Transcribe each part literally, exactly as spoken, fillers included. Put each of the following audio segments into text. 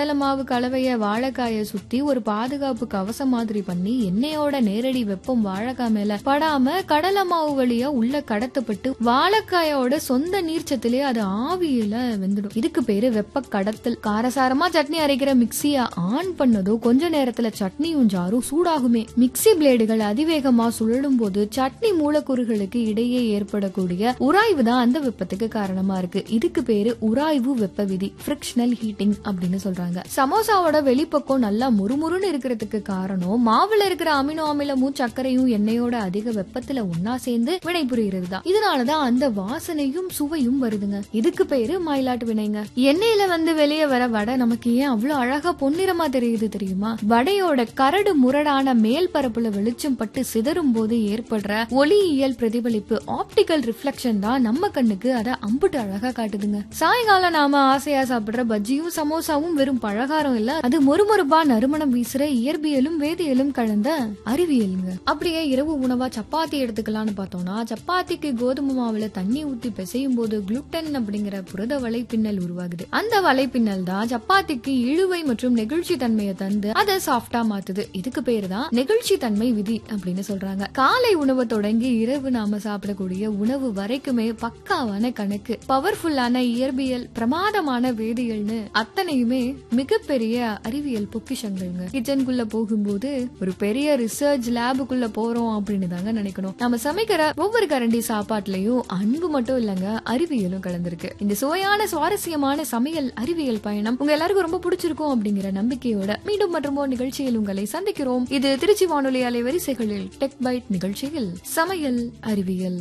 கடலை மாவு கலவைய வாழைக்காய சுத்தி ஒரு பாதுகாப்பு கவசம் மாதிரி பண்ணி எண்ணெயோட நேரடி வெப்பம் வாழைக்காய் மேல படாம கடலை மாவு வழியா உள்ள கடத்தப்பட்டு வாழைக்காயோட சொந்த நீர்ச்சத்திலே அது ஆவியில வெந்துடும். இதுக்கு பேரு வெப்ப கடத்தல். காரசாரமா சட்னி அரைக்கிற மிக்சிய ஆன் பண்ணதோ கொஞ்ச நேரத்துல சட்னியும் ஜாரும் சூடாகுமே. மிக்சி பிளேடுகள் அதிவேகமா சுழலும் போது சட்னி மூலக்கூறுகளுக்கு இடையே ஏற்படக்கூடிய உராய்வு தான் அந்த வெப்பத்துக்கு காரணமா இருக்கு. இதுக்கு பேரு உராய்வு வெப்ப விதி, ஃபிரிக்ஷனல் ஹீட்டிங் அப்படின்னு சொல்றாங்க. சமோசாவோட வெளிப்பக்கம் நல்லா முறுமுறுன்னு இருக்கிறதுக்கு காரணம் மாவுல இருக்கிற அமினோ அமிலமும் சர்க்கரையும் எண்ணெயோட அதிக வெப்பத்துல ஒன்னா சேர்ந்து வினை புரிகிறது தான். இதனாலதான் அந்த வாசனையும் சுவையும் வருதுங்க. இதுக்கு பேரு மயிலாட்டு வினைங்க. எண்ணெயில வந்து வெளியே வர வடை நமக்கு ஏன் அவ்வளவு அழகா பொன்னிறமா தெரியுது தெரியுமா? வடையோட கரடு முரடான மேல் பரப்புல வெளிச்சம் பட்டு சிதறும் போது ஏற்படுற ஒளியியல் பிரதிபலிப்பு, ஆப்டிகல் ரிஃப்ளெக்ஷன் தான் நம்ம கண்ணுக்கு அதை அம்புட்டு அழகா காட்டுதுங்க. சாயங்காலம் நாம ஆசையா சாப்பிடுற பஜ்ஜியும் சமோசாவும் வெறும் பழகாரம் இல்ல, அது மொறுமொறுப்பா நறுமணம் வீசுற இயற்பியலும் வேதியியலும் கலந்த அறிவியலுங்க. அப்படியே இரவு உணவா சப்பாத்தி எடுத்துக்கலாம்னு பார்த்தோம்னா, சப்பாத்திக்கு கோதுமை மாவுல தண்ணி ஊத்தி பிசையும் போது குளுட்டன் அப்படிங்கிற புரத வலைப்பின்னல் உருவாகுது. அந்த வலைப்பின்னல் தான் சப்பாத்திக்கு இழுவை மற்றும் நெகிழ்ச்சி தன்மையை தந்து அதை சாஃப்டா மாத்துது. இதுக்கு பேரு தான் நெகிழ்ச்சி தன்மை விதி அப்படின்னு சொல்றாங்க. காலை உணவை தொடங்கி இரவு நாம சாப்பிடக்கூடிய உணவு வரைக்குமே பக்காவான கணக்கு, பவர்ஃபுல்லான இயற்பியல், பிரமாதமான வேதியியல்னு அத்தனையுமே மிகப்பெரிய அறிவியல் பொக்கிஷங்கள்ங்க. கிச்சனுக்குள்ள போகும்போது ஒரு பெரிய ரிசர்ச் லேபுக்குள்ள போறோம் அப்படின்னு தாங்க நினைக்கணும். நம்ம சமைக்கிற ஒவ்வொரு கரண்டி சாப்பாட்டுலயும் அன்பு மட்டும் இல்லங்க, அறிவியலும் கலந்திருக்கு. இந்த சுவையான சுவாரஸ்யமான சமையல் அறிவியல் பயணம் உங்க எல்லாருக்கும் ரொம்ப பிடிச்சிருக்கும் அப்படிங்கிற நம்பிக்கையோட மீண்டும் மற்றும் ஒரு நிகழ்ச்சியில் உங்களை சந்திக்கிறோம். இது திருச்சி வானொலி அலைவரிசைகளில் டெக் பைட் நிகழ்ச்சியில் சமையல் அறிவியல்.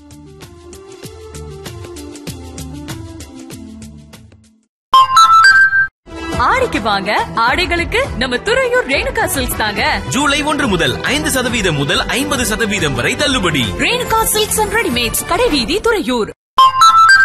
ஆடிக்கு வாங்க, ஆடைகளுக்கு நம்ம துறையூர் ரேணுகா சில்க்ஸ் தாங்க. ஜூலை ஒன்று முதல் ஐந்து சதவீதம் முதல் ஐம்பது சதவீதம் வரை தள்ளுபடி. ரேணுகா சில்க்ஸ் அண்ட் ரெடிமேட்ஸ், கடைவீதி, துறையூர்.